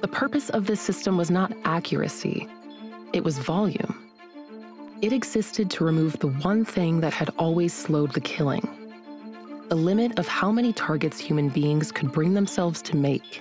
The purpose of this system was not accuracy, it was volume. It existed to remove the one thing that had always slowed the killing, the limit of how many targets human beings could bring themselves to make.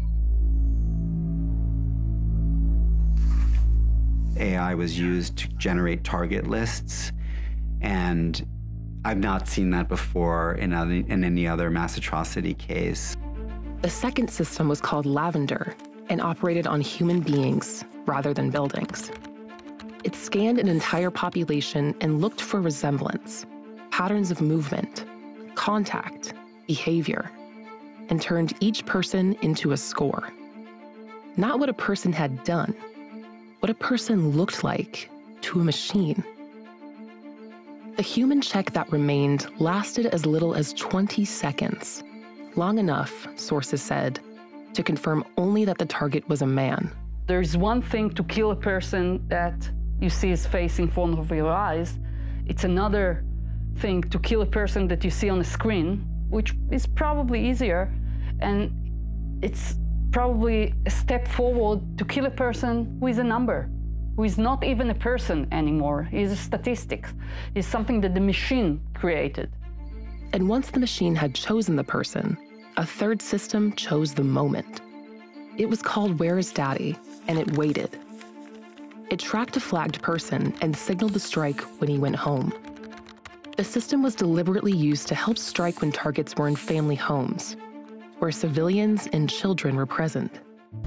AI was used to generate target lists, and I've not seen that before in any other mass atrocity case. The second system was called Lavender and operated on human beings rather than buildings. It scanned an entire population and looked for resemblance, patterns of movement, contact, behavior, and turned each person into a score. Not what a person had done, what a person looked like to a machine. The human check that remained lasted as little as 20 seconds, long enough, sources said, to confirm only that the target was a man. There's one thing to kill a person that you see his face in front of your eyes. It's another thing to kill a person that you see on a screen, which is probably easier, and it's probably a step forward to kill a person who is a number, who is not even a person anymore. He's a statistic. He's something that the machine created. And once the machine had chosen the person, a third system chose the moment. It was called Where is Daddy, and it waited. It tracked a flagged person and signaled the strike when he went home. The system was deliberately used to help strike when targets were in family homes, where civilians and children were present.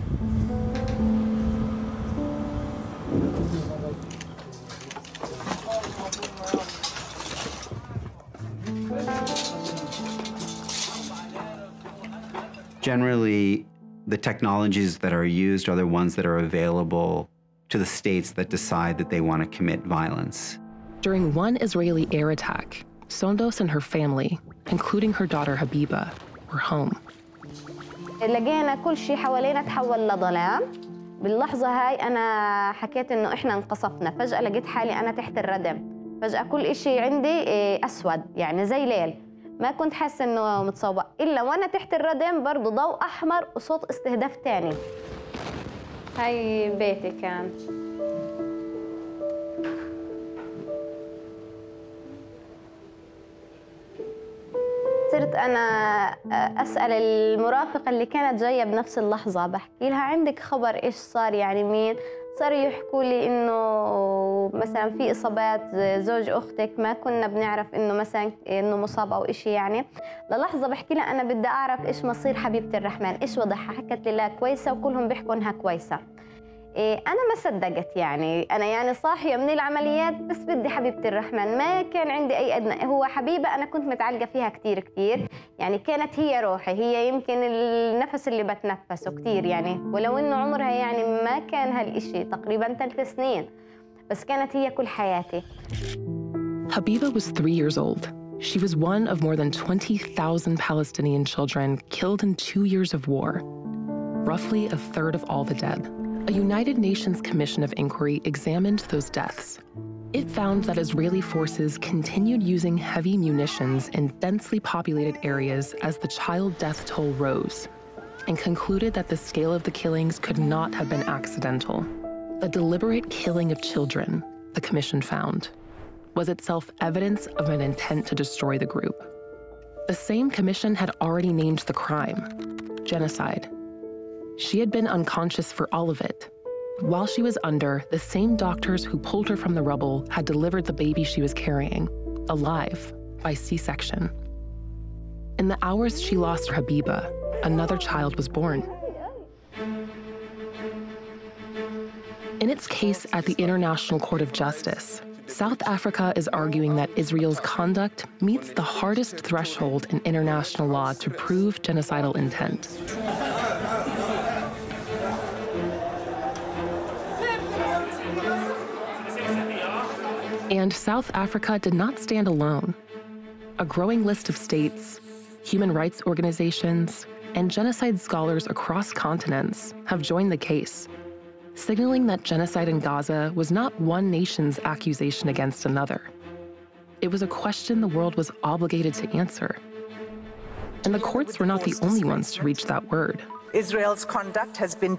Generally, the technologies that are used are the ones that are available to the states that decide that they want to commit violence. During one Israeli air attack, Sondos and her family, including her daughter Habiba, were home. لقينا كل شيء حوالينا تحول لظلام. باللحظة هاي أنا حكيت إنه إحنا انقصفنا، فجأة لقيت حالي أنا تحت الردم. فجأة كل شيء عندي أسود، يعني زي ليل. ما كنت حاسة إنه متصوب، إلا وأنا تحت الردم برضو ضوء أحمر وصوت استهداف تاني. هاي بيتي كان. صرت أنا أسأل المرافقة اللي كانت جاية بنفس اللحظة، بحكي لها عندك خبر إيش صار، يعني مين؟ صاروا يحكوا لي إنه مثلا في إصابات زوج أختك، ما كنا بنعرف إنه مثلا إنه مصاب أو إشي يعني. للحظة بحكي لها أنا بدي أعرف إيش مصير حبيبة الرحمن، إيش وضعها؟ حكت لي لا كويسة وكلهم بيحكوا إنها كويسة. أنا ما صدقت يعني، أنا يعني صاحية من العمليات بس بدي حبيبة الرحمن، ما كان عندي أي أدنى. هو حبيبة أنا كنت متعلقة فيها كتير يعني كانت هي روحي، هي يمكن النفس اللي بتنفسه كتير يعني، ولو إنه عمرها يعني ما كان هالإشي تقريباً 3 سنين، بس كانت هي كل حياتي. Habiba was 3 years old. She was one of more than 20,000 Palestinian children killed in 2 years of war, roughly a third of all the dead. A United Nations Commission of Inquiry examined those deaths. It found that Israeli forces continued using heavy munitions in densely populated areas as the child death toll rose, and concluded that the scale of the killings could not have been accidental. The deliberate killing of children, the commission found, was itself evidence of an intent to destroy the group. The same commission had already named the crime, genocide. She had been unconscious for all of it. While she was under, the same doctors who pulled her from the rubble had delivered the baby she was carrying, alive, by C-section. In the hours she lost Habiba, another child was born. In its case at the International Court of Justice, South Africa is arguing that Israel's conduct meets the hardest threshold in international law to prove genocidal intent. And South Africa did not stand alone. A growing list of states, human rights organizations, and genocide scholars across continents have joined the case, signaling that genocide in Gaza was not one nation's accusation against another. It was a question the world was obligated to answer. And the courts were not the only ones to reach that word. Israel's conduct has been